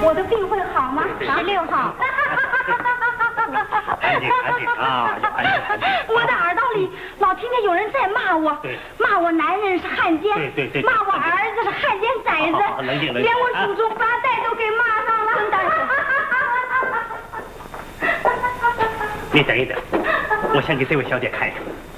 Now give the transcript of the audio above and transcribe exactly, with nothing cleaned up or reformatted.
我的病会好吗？十六号。 安静安静啊！安静安静。 我的耳朵里老听见有人在骂我，骂我男人是汉奸， 对对对， 骂我儿子是汉奸崽子， 冷静冷静， 连我祖宗八代都给骂上了。孙大夫， 你等一等，我先给这位小姐看一看。